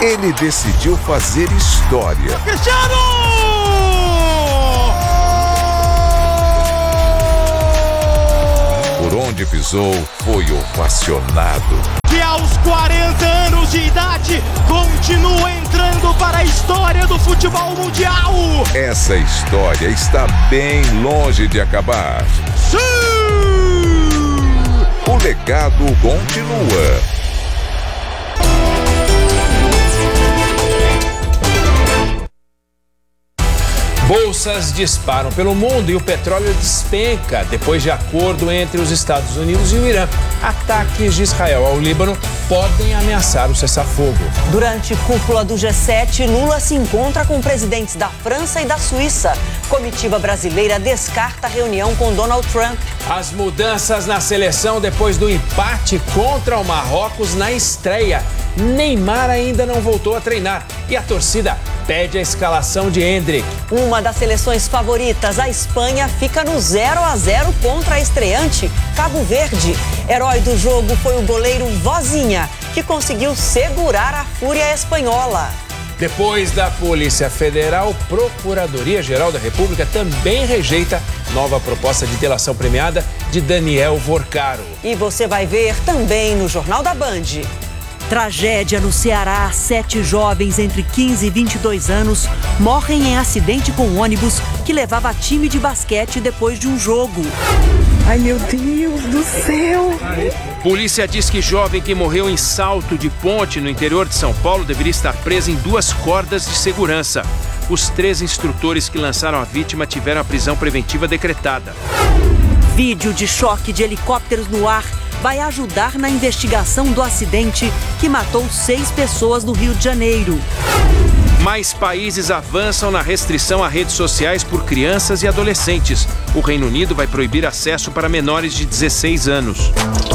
Ele decidiu fazer história. Cristiano! Por onde pisou, foi ovacionado. Que aos 40 anos de idade, continua entrando para a história do futebol mundial. Essa história está bem longe de acabar. Sim! O legado continua. Bolsas disparam pelo mundo e o petróleo despenca depois de acordo entre os Estados Unidos e o Irã. Ataques de Israel ao Líbano podem ameaçar o cessar-fogo. Durante cúpula do G7, Lula se encontra com presidentes da França e da Suíça. Comitiva brasileira descarta a reunião com Donald Trump. As mudanças na seleção depois do empate contra o Marrocos na estreia. Neymar ainda não voltou a treinar e a torcida pede a escalação de Endrick. Uma das seleções favoritas, a Espanha, fica no 0-0 contra a estreante Cabo Verde. Herói do jogo foi o goleiro Vozinha, que conseguiu segurar a fúria espanhola. Depois da Polícia Federal, Procuradoria-Geral da República também rejeita nova proposta de delação premiada de Daniel Vorcaro. E você vai ver também no Jornal da Band. Tragédia no Ceará. 7 jovens entre 15 e 22 anos morrem em acidente com ônibus que levava time de basquete depois de um jogo. Ai, meu Deus do céu! Polícia diz que jovem que morreu em salto de ponte no interior de São Paulo deveria estar preso em 2 cordas de segurança. Os 3 instrutores que lançaram a vítima tiveram a prisão preventiva decretada. Vídeo de choque de helicópteros no ar vai ajudar na investigação do acidente que matou 6 pessoas no Rio de Janeiro. Mais países avançam na restrição a redes sociais por crianças e adolescentes. O Reino Unido vai proibir acesso para menores de 16 anos.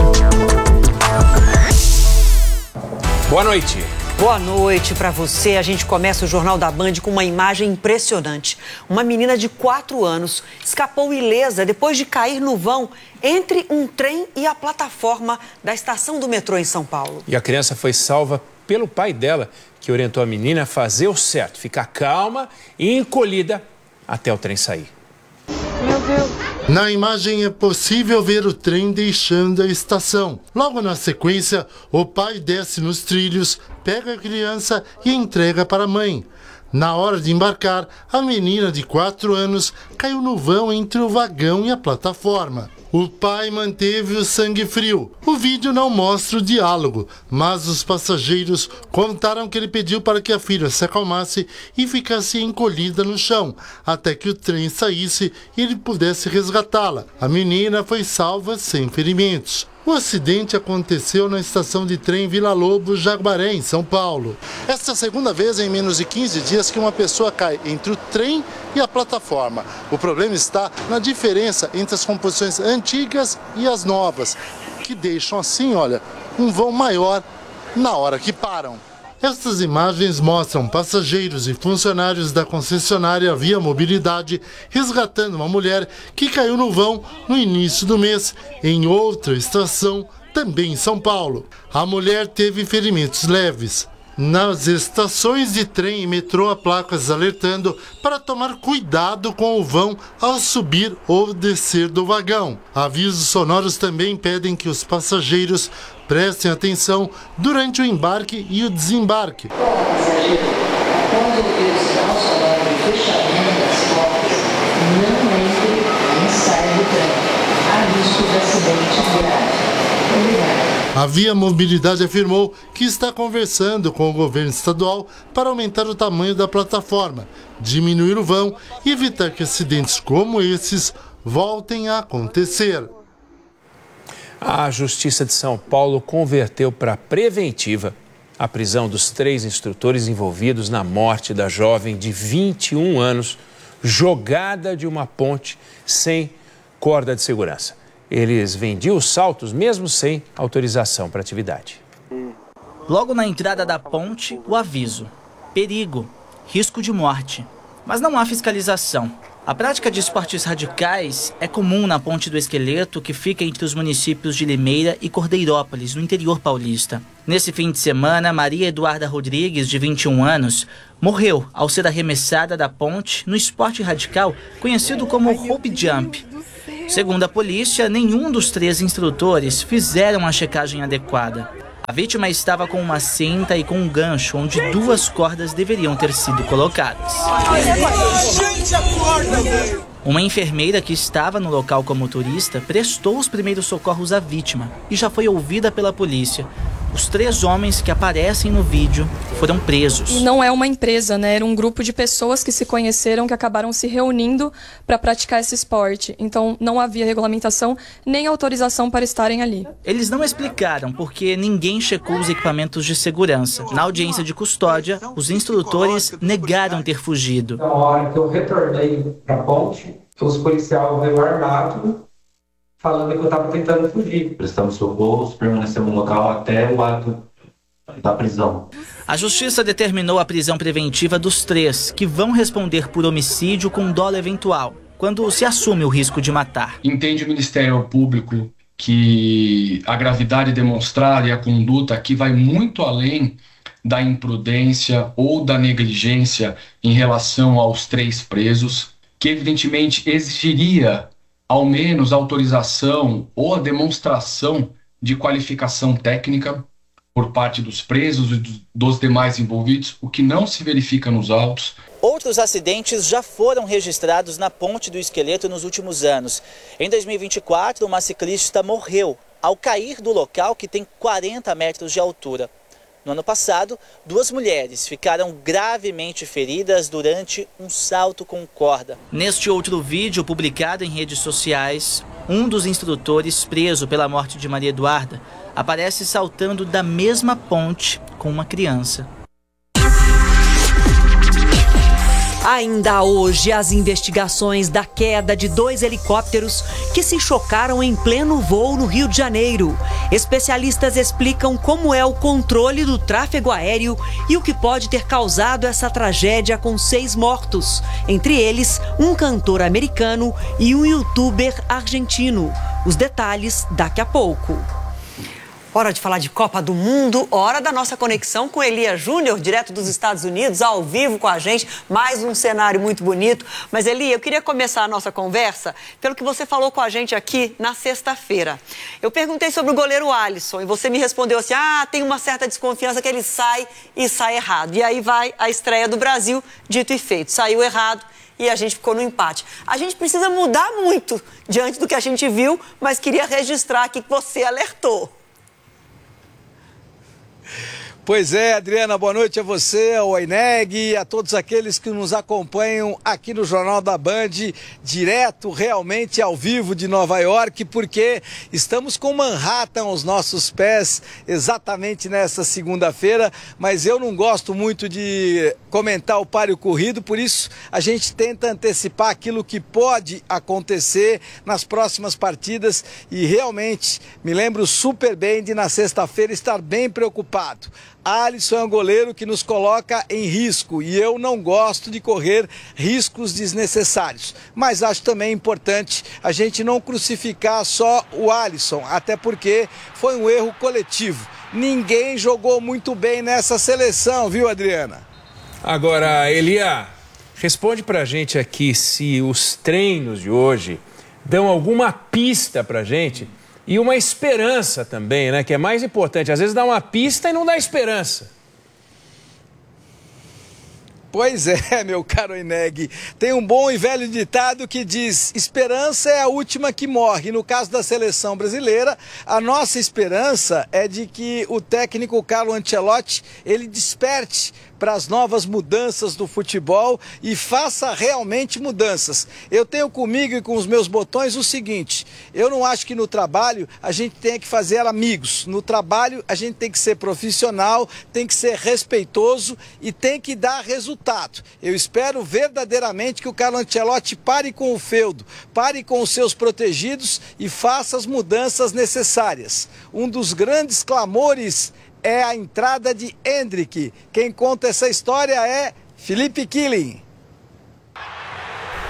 Boa noite. Boa noite para você. A gente começa o Jornal da Band com uma imagem impressionante. Uma menina de 4 anos escapou ilesa depois de cair no vão entre um trem e a plataforma da estação do metrô em São Paulo. E a criança foi salva pelo pai dela, que orientou a menina a fazer o certo, ficar calma e encolhida até o trem sair. Meu Deus! Na imagem é possível ver o trem deixando a estação. Logo na sequência, o pai desce nos trilhos, pega a criança e entrega para a mãe. Na hora de embarcar, a menina de 4 anos caiu no vão entre o vagão e a plataforma. O pai manteve o sangue frio. O vídeo não mostra o diálogo, mas os passageiros contaram que ele pediu para que a filha se acalmasse e ficasse encolhida no chão, até que o trem saísse e ele pudesse resgatá-la. A menina foi salva sem ferimentos. O acidente aconteceu na estação de trem Vila Lobo, Jaguaré, em São Paulo. Esta é a segunda vez em menos de 15 dias que uma pessoa cai entre o trem e a plataforma. O problema está na diferença entre as composições antigas e as novas, que deixam assim, olha, um vão maior na hora que param. Estas imagens mostram passageiros e funcionários da concessionária Via Mobilidade resgatando uma mulher que caiu no vão no início do mês, em outra estação, também em São Paulo. A mulher teve ferimentos leves. Nas estações de trem e metrô há placas alertando para tomar cuidado com o vão ao subir ou descer do vagão. Avisos sonoros também pedem que os passageiros prestem atenção durante o embarque e o desembarque. A Via Mobilidade afirmou que está conversando com o governo estadual para aumentar o tamanho da plataforma, diminuir o vão e evitar que acidentes como esses voltem a acontecer. A Justiça de São Paulo converteu para preventiva a prisão dos 3 instrutores envolvidos na morte da jovem de 21 anos, jogada de uma ponte sem corda de segurança. Eles vendiam os saltos mesmo sem autorização para atividade. Logo na entrada da ponte, o aviso: perigo, risco de morte. Mas não há fiscalização. A prática de esportes radicais é comum na Ponte do Esqueleto, que fica entre os municípios de Limeira e Cordeirópolis, no interior paulista. Nesse fim de semana, Maria Eduarda Rodrigues, de 21 anos, morreu ao ser arremessada da ponte no esporte radical conhecido como rope jump. Segundo a polícia, nenhum dos 3 instrutores fizeram a checagem adequada. A vítima estava com uma cinta e com um gancho onde 2 cordas deveriam ter sido colocadas. Uma enfermeira que estava no local como turista prestou os primeiros socorros à vítima e já foi ouvida pela polícia. Os 3 homens que aparecem no vídeo foram presos. E não é uma empresa, né? Era um grupo de pessoas que se conheceram, que acabaram se reunindo para praticar esse esporte. Então não havia regulamentação nem autorização para estarem ali. Eles não explicaram porque ninguém checou os equipamentos de segurança. Na audiência de custódia, os instrutores negaram ter fugido. Na hora que eu retornei para a ponte, os policiais veio armado, falando que eu estava tentando fugir. Prestamos socorros, permanecemos no local até o ato da prisão. A justiça determinou a prisão preventiva dos 3, que vão responder por homicídio com dolo eventual, quando se assume o risco de matar. Entende o Ministério Público que a gravidade demonstrada e a conduta aqui vai muito além da imprudência ou da negligência em relação aos 3 presos, que evidentemente exigiria ao menos a autorização ou a demonstração de qualificação técnica por parte dos presos e dos demais envolvidos, o que não se verifica nos autos. Outros acidentes já foram registrados na Ponte do Esqueleto nos últimos anos. Em 2024, uma ciclista morreu ao cair do local, que tem 40 metros de altura. No ano passado, 2 mulheres ficaram gravemente feridas durante um salto com corda. Neste outro vídeo, publicado em redes sociais, um dos instrutores preso pela morte de Maria Eduarda aparece saltando da mesma ponte com uma criança. Ainda hoje, as investigações da queda de 2 helicópteros que se chocaram em pleno voo no Rio de Janeiro. Especialistas explicam como é o controle do tráfego aéreo e o que pode ter causado essa tragédia com 6 mortos, entre eles um cantor americano e um youtuber argentino. Os detalhes daqui a pouco. Hora de falar de Copa do Mundo, hora da nossa conexão com Elia Júnior, direto dos Estados Unidos, ao vivo com a gente, mais um cenário muito bonito. Mas Elia, eu queria começar a nossa conversa pelo que você falou com a gente aqui na sexta-feira. Eu perguntei sobre o goleiro Alisson e você me respondeu assim, tem uma certa desconfiança que ele sai e sai errado. E aí vai a estreia do Brasil, dito e feito, saiu errado e a gente ficou no empate. A gente precisa mudar muito diante do que a gente viu, mas queria registrar aqui que você alertou. Pois é, Adriana, boa noite a você, ao Oineg e a todos aqueles que nos acompanham aqui no Jornal da Band, direto realmente ao vivo de Nova York, porque estamos com Manhattan aos nossos pés exatamente nessa segunda-feira, mas eu não gosto muito de comentar o páreo corrido, por isso a gente tenta antecipar aquilo que pode acontecer nas próximas partidas e realmente me lembro super bem de na sexta-feira estar bem preocupado. Alisson é um goleiro que nos coloca em risco e eu não gosto de correr riscos desnecessários. Mas acho também importante a gente não crucificar só o Alisson, até porque foi um erro coletivo. Ninguém jogou muito bem nessa seleção, viu, Adriana? Agora, Elia, responde pra gente aqui se os treinos de hoje dão alguma pista pra gente. E uma esperança também, né? Que é mais importante. Às vezes dá uma pista e não dá esperança. Pois é, meu caro Oineg. Tem um bom e velho ditado que diz: esperança é a última que morre. No caso da seleção brasileira, a nossa esperança é de que o técnico Carlo Ancelotti, ele desperte para as novas mudanças do futebol e faça realmente mudanças. Eu tenho comigo e com os meus botões o seguinte: eu não acho que no trabalho a gente tenha que fazer amigos. No trabalho a gente tem que ser profissional, tem que ser respeitoso e tem que dar resultado. Eu espero verdadeiramente que o Carlo Ancelotti pare com o feudo, pare com os seus protegidos e faça as mudanças necessárias. Um dos grandes clamores é a entrada de Endrick. Quem conta essa história é Felipe Killing.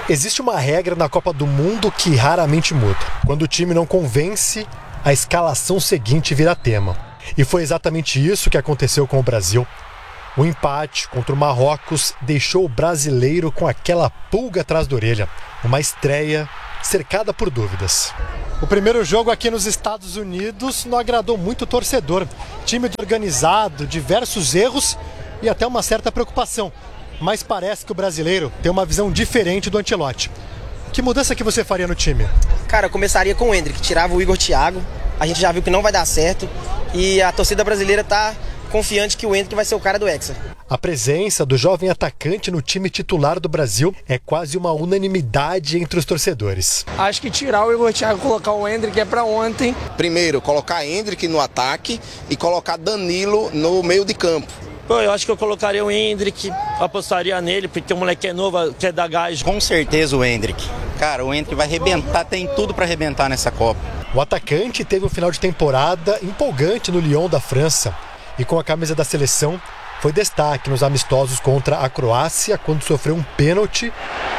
Existe uma regra na Copa do Mundo que raramente muda. Quando o time não convence, a escalação seguinte vira tema. E foi exatamente isso que aconteceu com o Brasil. O empate contra o Marrocos deixou o brasileiro com aquela pulga atrás da orelha. Uma estreia cercada por dúvidas. O primeiro jogo aqui nos Estados Unidos não agradou muito o torcedor. Time organizado, diversos erros e até uma certa preocupação. Mas parece que o brasileiro tem uma visão diferente do Ancelotti. Que mudança que você faria no time? Cara, eu começaria com o Endrick, tirava o Igor Thiago. A gente já viu que não vai dar certo. E a torcida brasileira tá confiante que o Endrick vai ser o cara do Hexa. A presença do jovem atacante no time titular do Brasil é quase uma unanimidade entre os torcedores. Acho que tirar o Igor Thiago e colocar o Endrick é para ontem. Primeiro, colocar Endrick no ataque e colocar Danilo no meio de campo. Pô, eu acho que eu colocaria o Endrick, apostaria nele, porque o moleque é novo, quer dar gás. Com certeza o Endrick. Cara, o Endrick vai arrebentar, tem tudo para arrebentar nessa Copa. O atacante teve um final de temporada empolgante no Lyon da França e com a camisa da seleção foi destaque nos amistosos contra a Croácia, quando sofreu um pênalti,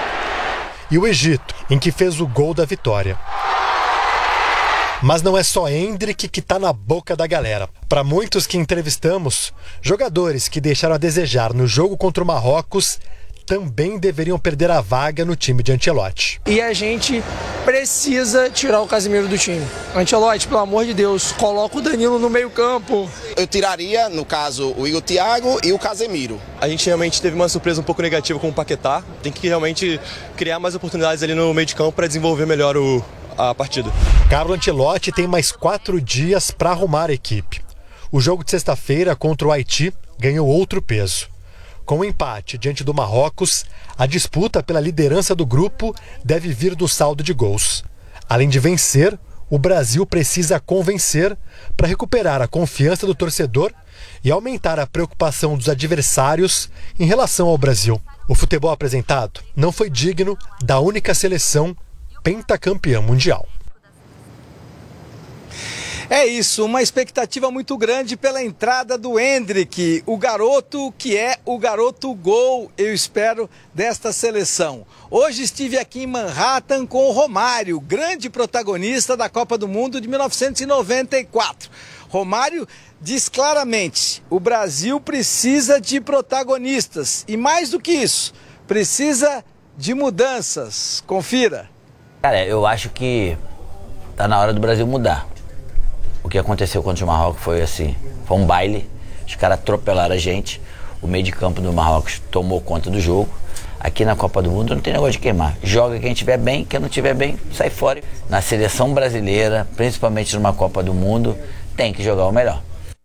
e o Egito, em que fez o gol da vitória. Mas não é só Endrick que está na boca da galera. Para muitos que entrevistamos, jogadores que deixaram a desejar no jogo contra o Marrocos também deveriam perder a vaga no time de Ancelotti. E a gente precisa tirar o Casemiro do time. Ancelotti, pelo amor de Deus, coloca o Danilo no meio-campo. Eu tiraria, no caso, o Igor Thiago e o Casemiro. A gente realmente teve uma surpresa um pouco negativa com o Paquetá. Tem que realmente criar mais oportunidades ali no meio de campo para desenvolver melhor a partida. Carlo Ancelotti tem mais 4 dias para arrumar a equipe. O jogo de sexta-feira contra o Haiti ganhou outro peso. Com o empate diante do Marrocos, a disputa pela liderança do grupo deve vir do saldo de gols. Além de vencer, o Brasil precisa convencer para recuperar a confiança do torcedor e aumentar a preocupação dos adversários em relação ao Brasil. O futebol apresentado não foi digno da única seleção pentacampeã mundial. É isso, uma expectativa muito grande pela entrada do Endrick, o garoto que é o garoto gol, eu espero, desta seleção. Hoje estive aqui em Manhattan com o Romário, grande protagonista da Copa do Mundo de 1994. Romário diz claramente, o Brasil precisa de protagonistas e mais do que isso, precisa de mudanças. Confira. Cara, eu acho que tá na hora do Brasil mudar. O que aconteceu contra o Marrocos foi assim, foi um baile, os caras atropelaram a gente, o meio de campo do Marrocos tomou conta do jogo. Aqui na Copa do Mundo não tem negócio de queimar, joga quem estiver bem, quem não estiver bem, sai fora. Na seleção brasileira, principalmente numa Copa do Mundo, tem que jogar o melhor.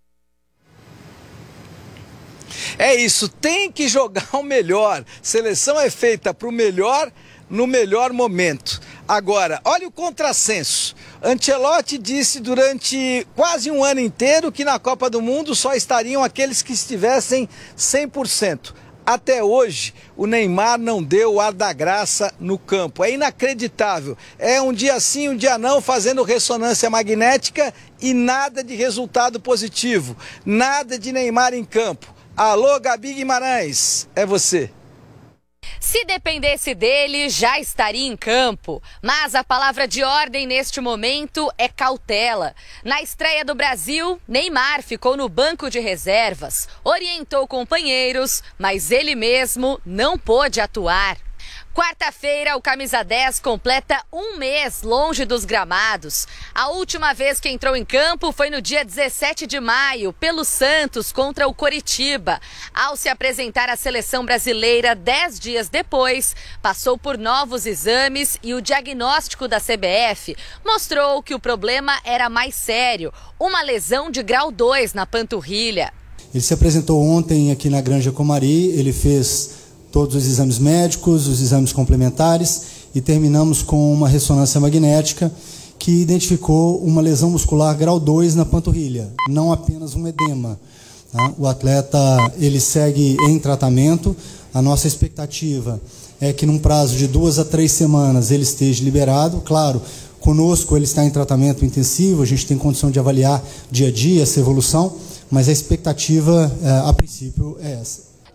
É isso, tem que jogar o melhor, seleção é feita para o melhor, no melhor momento. Agora, olha o contrassenso. Ancelotti disse durante quase um ano inteiro que na Copa do Mundo só estariam aqueles que estivessem 100%. Até hoje, o Neymar não deu o ar da graça no campo. É inacreditável. É um dia sim, um dia não, fazendo ressonância magnética e nada de resultado positivo. Nada de Neymar em campo. Alô, Gabi Guimarães, é você. Se dependesse dele, já estaria em campo. Mas a palavra de ordem neste momento é cautela. Na estreia do Brasil, Neymar ficou no banco de reservas, orientou companheiros, mas ele mesmo não pôde atuar. Quarta-feira, o camisa 10 completa um mês longe dos gramados. A última vez que entrou em campo foi no dia 17 de maio, pelo Santos contra o Coritiba. Ao se apresentar à seleção brasileira 10 dias depois, passou por novos exames e o diagnóstico da CBF mostrou que o problema era mais sério, uma lesão de grau 2 na panturrilha. Ele se apresentou ontem aqui na Granja Comari, ele fez todos os exames médicos, os exames complementares e terminamos com uma ressonância magnética que identificou uma lesão muscular grau 2 na panturrilha, não apenas um edema. Tá? O atleta ele segue em tratamento, a nossa expectativa é que num prazo de 2 a 3 semanas ele esteja liberado. Claro, conosco ele está em tratamento intensivo, a gente tem condição de avaliar dia a dia essa evolução, mas a expectativa a princípio é essa.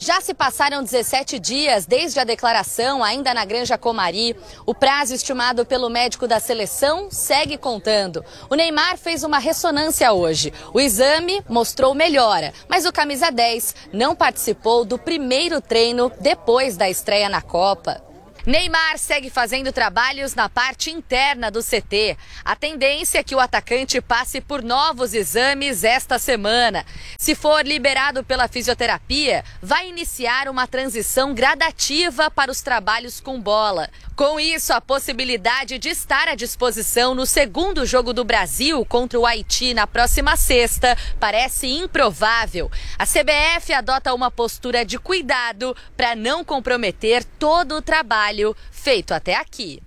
Já se passaram 17 dias desde a declaração, ainda na Granja Comari. O prazo estimado pelo médico da seleção segue contando. O Neymar fez uma ressonância hoje. O exame mostrou melhora, mas o camisa 10 não participou do primeiro treino depois da estreia na Copa. Neymar segue fazendo trabalhos na parte interna do CT. A tendência é que o atacante passe por novos exames esta semana. Se for liberado pela fisioterapia, vai iniciar uma transição gradativa para os trabalhos com bola. Com isso, a possibilidade de estar à disposição no segundo jogo do Brasil contra o Haiti na próxima sexta parece improvável. A CBF adota uma postura de cuidado para não comprometer todo o trabalho feito até aqui.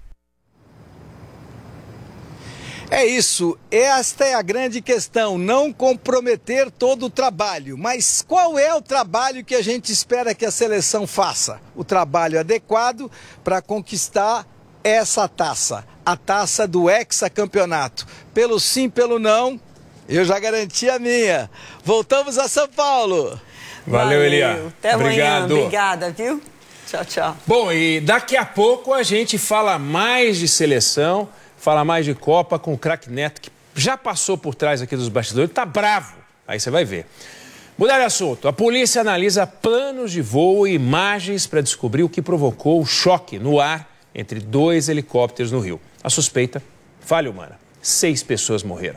É isso, esta é a grande questão, não comprometer todo o trabalho. Mas qual é o trabalho que a gente espera que a seleção faça? O trabalho adequado para conquistar essa taça, a taça do hexacampeonato. Pelo sim, pelo não, eu já garanti a minha. Voltamos a São Paulo. Valeu, Elia. Até Obrigado. amanhã. Obrigada, viu? Tchau, tchau. Bom, e daqui a pouco a gente fala mais de seleção, fala mais de Copa com o craque Neto, que já passou por trás aqui dos bastidores, tá bravo. Aí você vai ver. Mudar de assunto, a polícia analisa planos de voo e imagens para descobrir o que provocou o choque no ar entre 2 helicópteros no Rio. A suspeita, falha humana. 6 pessoas morreram.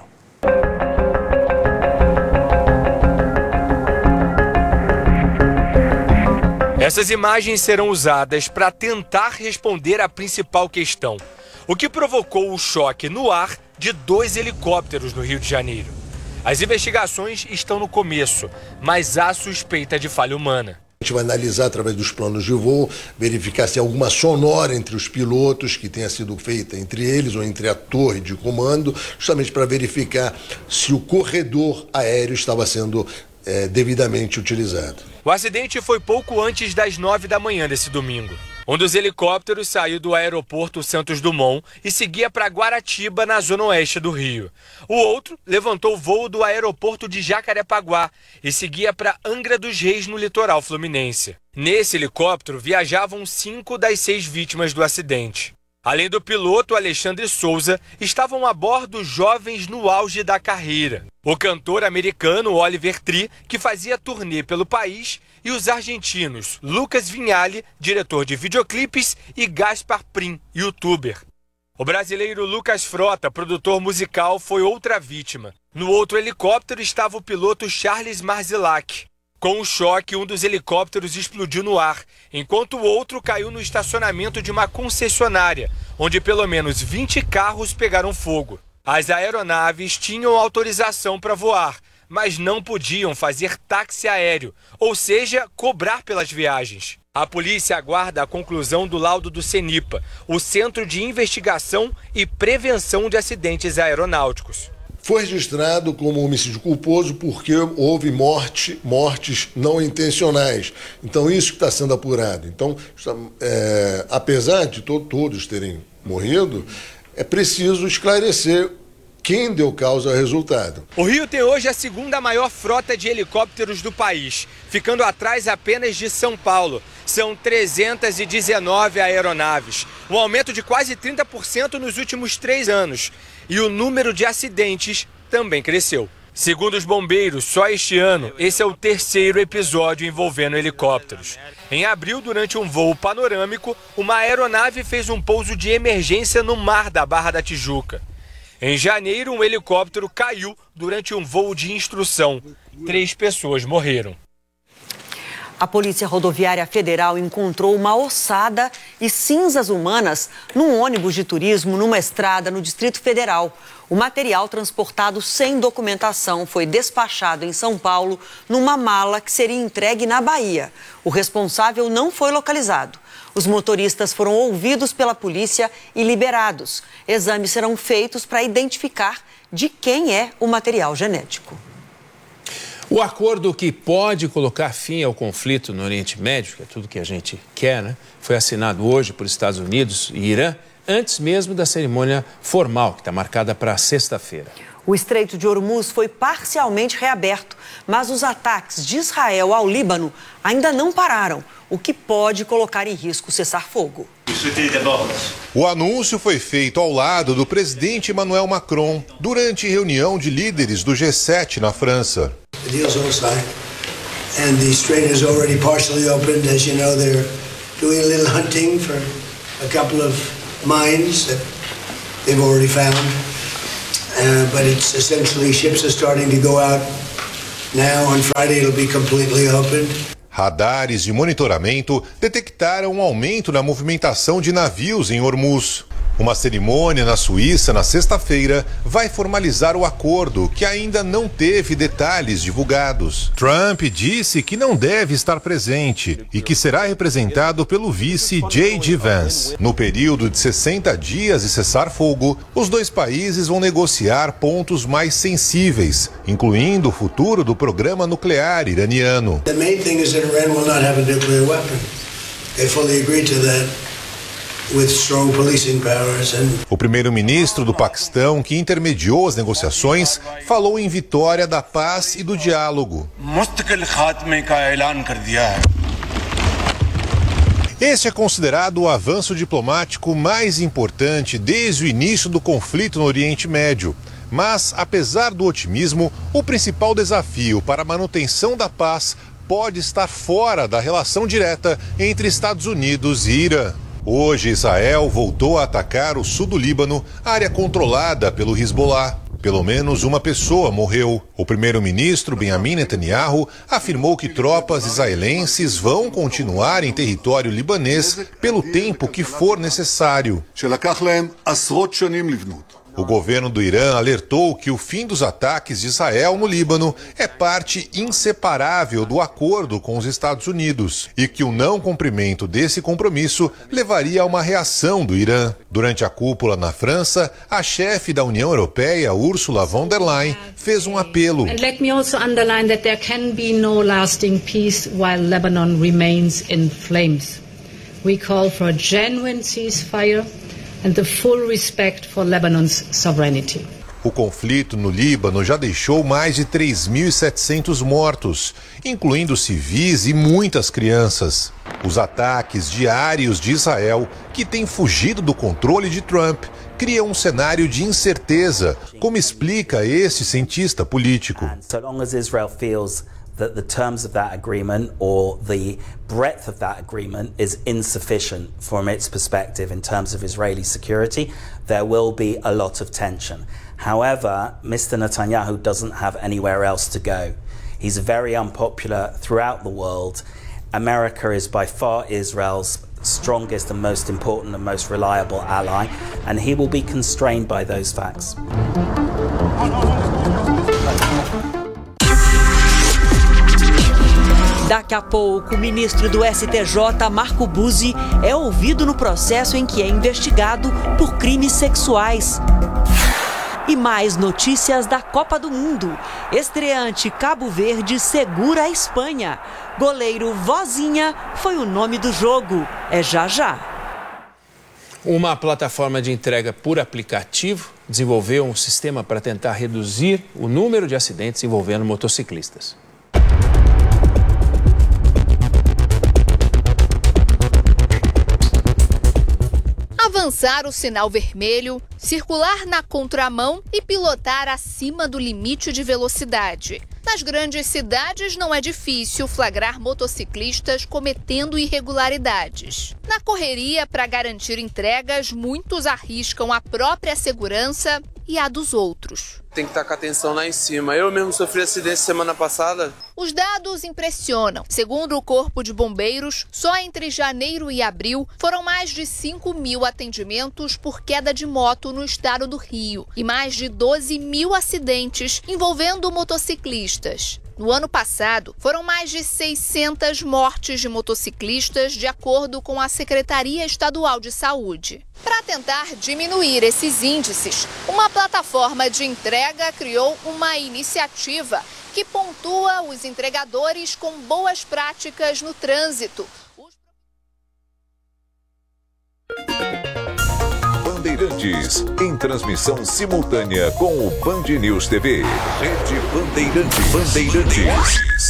Essas imagens serão usadas para tentar responder à principal questão: o que provocou o choque no ar de 2 helicópteros no Rio de Janeiro. As investigações estão no começo, mas há suspeita de falha humana. A gente vai analisar através dos planos de voo, verificar se há alguma sonora entre os pilotos que tenha sido feita entre eles ou entre a torre de comando, justamente para verificar se o corredor aéreo estava sendo devidamente utilizado. O acidente foi pouco antes das 9 da manhã desse domingo. Um dos helicópteros saiu do aeroporto Santos Dumont e seguia para Guaratiba, na zona oeste do Rio. O outro levantou o voo do aeroporto de Jacarepaguá e seguia para Angra dos Reis, no litoral fluminense. Nesse helicóptero viajavam 5 das 6 vítimas do acidente. Além do piloto Alexandre Souza, estavam a bordo jovens no auge da carreira. O cantor americano Oliver Tree, que fazia turnê pelo país, e os argentinos Lucas Vinhali, diretor de videoclipes, e Gaspar Prim, youtuber. O brasileiro Lucas Frota, produtor musical, foi outra vítima. No outro helicóptero estava o piloto Charles Marzilac. Com o choque, um dos helicópteros explodiu no ar, enquanto o outro caiu no estacionamento de uma concessionária, onde pelo menos 20 carros pegaram fogo. As aeronaves tinham autorização para voar, mas não podiam fazer táxi aéreo, ou seja, cobrar pelas viagens. A polícia aguarda a conclusão do laudo do CENIPA, o Centro de Investigação e Prevenção de Acidentes Aeronáuticos. Foi registrado como homicídio culposo porque houve mortes não intencionais. Então, isso que está sendo apurado. Então, apesar de todos terem morrido, é preciso esclarecer quem deu causa ao resultado. O Rio tem hoje a segunda maior frota de helicópteros do país, ficando atrás apenas de São Paulo. São 319 aeronaves, um aumento de quase 30% nos últimos 3 anos. E o número de acidentes também cresceu. Segundo os bombeiros, só este ano, esse é o 3º episódio envolvendo helicópteros. Em abril, durante um voo panorâmico, uma aeronave fez um pouso de emergência no mar da Barra da Tijuca. Em janeiro, um helicóptero caiu durante um voo de instrução. 3 pessoas morreram. A Polícia Rodoviária Federal encontrou uma ossada e cinzas humanas num ônibus de turismo numa estrada no Distrito Federal. O material transportado sem documentação foi despachado em São Paulo numa mala que seria entregue na Bahia. O responsável não foi localizado. Os motoristas foram ouvidos pela polícia e liberados. Exames serão feitos para identificar de quem é o material genético. O acordo que pode colocar fim ao conflito no Oriente Médio, que é tudo que a gente quer, né? Foi assinado hoje por Estados Unidos e Irã, antes mesmo da cerimônia formal, que está marcada para sexta-feira. O Estreito de Hormuz foi parcialmente reaberto, mas os ataques de Israel ao Líbano ainda não pararam, o que pode colocar em risco o cessar-fogo. O anúncio foi feito ao lado do presidente Emmanuel Macron durante reunião de líderes do G7 na França. And the strait is already partially opened. As you know, they're doing a little hunting for a couple of mines that they've already found. But it's essentially ships are starting to go out now. On Friday, it'll be completely opened. Radares de monitoramento detectaram um aumento na movimentação de navios em Hormuz. Uma cerimônia na Suíça na sexta-feira vai formalizar o acordo, que ainda não teve detalhes divulgados. Trump disse que não deve estar presente e que será representado pelo vice J.D. Vance. No período de 60 dias de cessar-fogo, os dois países vão negociar pontos mais sensíveis, incluindo o futuro do programa nuclear iraniano. The main thing is that Iran will not have a nuclear weapon. They fully agree to that. With strong policing powers and... O primeiro-ministro do Paquistão, que intermediou as negociações, falou em vitória da paz e do diálogo. Este é considerado o avanço diplomático mais importante desde o início do conflito no Oriente Médio. Mas, apesar do otimismo, o principal desafio para a manutenção da paz pode estar fora da relação direta entre Estados Unidos e Irã. Hoje, Israel voltou a atacar o sul do Líbano, área controlada pelo Hezbollah. Pelo menos uma pessoa morreu. O primeiro-ministro Benjamin Netanyahu afirmou que tropas israelenses vão continuar em território libanês pelo tempo que for necessário. O governo do Irã alertou que o fim dos ataques de Israel no Líbano é parte inseparável do acordo com os Estados Unidos e que o não cumprimento desse compromisso levaria a uma reação do Irã. Durante a cúpula na França, a chefe da União Europeia, Ursula von der Leyen, fez um apelo. Let me also underline that there can be no lasting peace while Lebanon remains in flames. We call for a genuine ceasefire and the full respect for Lebanon's sovereignty. O conflito no Líbano já deixou mais de 3.700 mortos, incluindo civis e muitas crianças. Os ataques diários de Israel, que tem fugido do controle de Trump, criam um cenário de incerteza, como explica este cientista político. That the terms of that agreement or the breadth of that agreement is insufficient from its perspective in terms of Israeli security, there will be a lot of tension. However, Mr. Netanyahu doesn't have anywhere else to go. He's very unpopular throughout the world. America is by far Israel's strongest and most important and most reliable ally, and he will be constrained by those facts. Daqui a pouco, o ministro do STJ, Marco Buzzi, é ouvido no processo em que é investigado por crimes sexuais. E mais notícias da Copa do Mundo. Estreante Cabo Verde segura a Espanha. Goleiro Vozinha foi o nome do jogo. É já já. Uma plataforma de entrega por aplicativo desenvolveu um sistema para tentar reduzir o número de acidentes envolvendo motociclistas. Avançar o sinal vermelho, circular na contramão e pilotar acima do limite de velocidade. Nas grandes cidades não é difícil flagrar motociclistas cometendo irregularidades. Na correria para garantir entregas, muitos arriscam a própria segurança e a dos outros. Tem que estar com a atenção lá em cima. Eu mesmo sofri acidente semana passada. Os dados impressionam. Segundo o Corpo de Bombeiros, só entre janeiro e abril foram mais de 5.000 atendimentos por queda de moto no estado do Rio e mais de 12.000 acidentes envolvendo motociclistas. No ano passado, foram mais de 600 mortes de motociclistas, de acordo com a Secretaria Estadual de Saúde. Para tentar diminuir esses índices, uma plataforma de entrega criou uma iniciativa que pontua os entregadores com boas práticas no trânsito. Bandeirantes, em transmissão simultânea com o Band News TV. Rede Bandeirantes.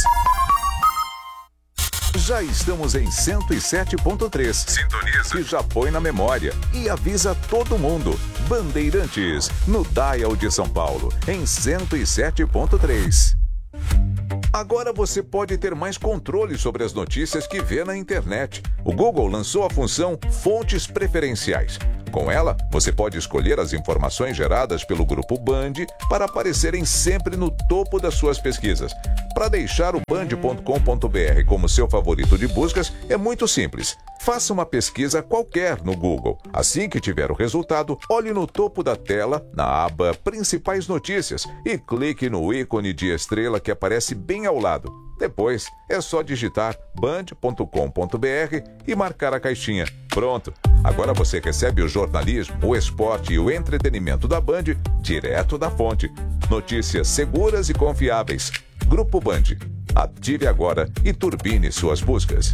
Já estamos em 107.3. Sintoniza. Que já põe na memória e avisa todo mundo. Bandeirantes, no Dial de São Paulo, em 107.3. Agora você pode ter mais controle sobre as notícias que vê na internet. O Google lançou a função Fontes Preferenciais. Com ela, você pode escolher as informações geradas pelo Grupo Band para aparecerem sempre no topo das suas pesquisas. Para deixar o band.com.br como seu favorito de buscas, é muito simples. Faça uma pesquisa qualquer no Google. Assim que tiver o resultado, olhe no topo da tela, na aba Principais Notícias, e clique no ícone de estrela que aparece bem ao lado. Depois, é só digitar band.com.br e marcar a caixinha. Pronto! Agora você recebe o jornalismo, o esporte e o entretenimento da Band direto da fonte. Notícias seguras e confiáveis. Grupo Band. Ative agora e turbine suas buscas.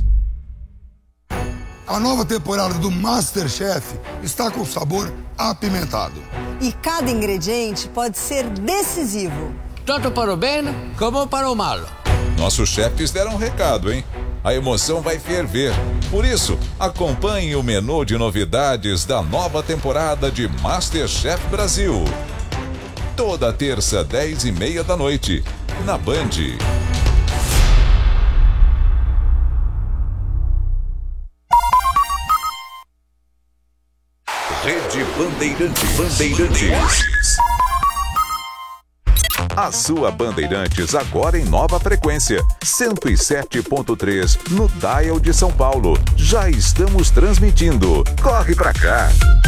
A nova temporada do MasterChef está com sabor apimentado. E cada ingrediente pode ser decisivo. Tanto para o bem como para o mal. Nossos chefes deram um recado, hein? A emoção vai ferver. Por isso, acompanhe o menu de novidades da nova temporada de MasterChef Brasil. Toda terça, 10h30 da noite, na Band. Rede Bandeirantes. A sua Bandeirantes agora em nova frequência, 107.3 no Dial de São Paulo. Já estamos transmitindo. Corre pra cá.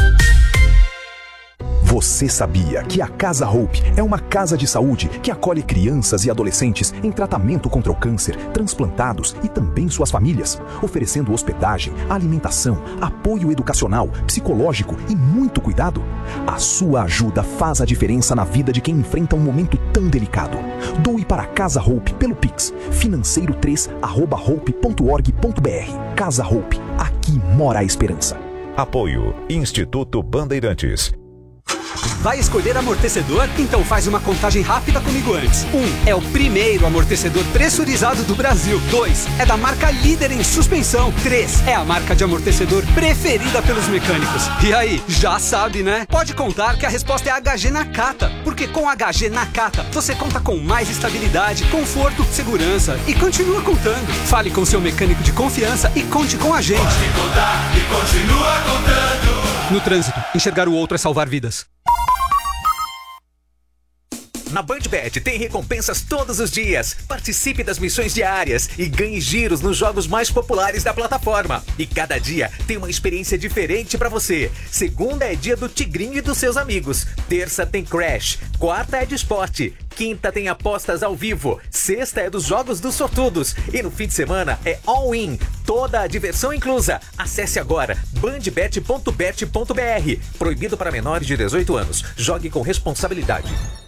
Você sabia que a Casa Hope é uma casa de saúde que acolhe crianças e adolescentes em tratamento contra o câncer, transplantados e também suas famílias, oferecendo hospedagem, alimentação, apoio educacional, psicológico e muito cuidado? A sua ajuda faz a diferença na vida de quem enfrenta um momento tão delicado. Doe para a Casa Hope pelo Pix, financeiro3@hope.org.br. Casa Hope, aqui mora a esperança. Apoio Instituto Bandeirantes. Vai escolher amortecedor? Então faz uma contagem rápida comigo antes. 1. É o primeiro amortecedor pressurizado do Brasil. 2. É da marca líder em suspensão. 3. É a marca de amortecedor preferida pelos mecânicos. E aí, já sabe, né? Pode contar que a resposta é HG Nakata. Porque com HG Nakata, você conta com mais estabilidade, conforto, segurança e continua contando. Fale com seu mecânico de confiança e conte com a gente. Pode contar e continua contando. No trânsito, enxergar o outro é salvar vidas. Na BandBet tem recompensas todos os dias. Participe das missões diárias e ganhe giros nos jogos mais populares da plataforma. E cada dia tem uma experiência diferente pra você. Segunda é dia do Tigrinho e dos seus amigos. Terça tem Crash. Quarta é de esporte. Quinta tem apostas ao vivo. Sexta é dos jogos dos sortudos. E no fim de semana é all-in. Toda a diversão inclusa. Acesse agora bandbet.bet.br. Proibido para menores de 18 anos. Jogue com responsabilidade.